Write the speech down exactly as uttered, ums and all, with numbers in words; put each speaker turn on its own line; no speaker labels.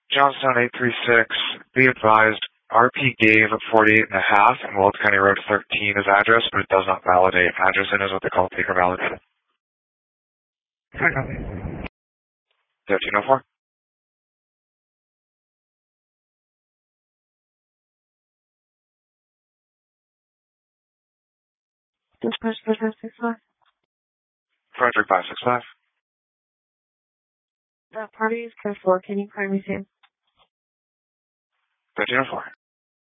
Johnstown eight three six, be advised, R P gave forty-eight and a half and Weld County Road thirteen as address, but it does not validate. Address in is what they call taker validated. thirteen oh four.
Dispatch five six five.
Frederick five six five.
That party is code four. Can you prime me soon?
thirteen oh four.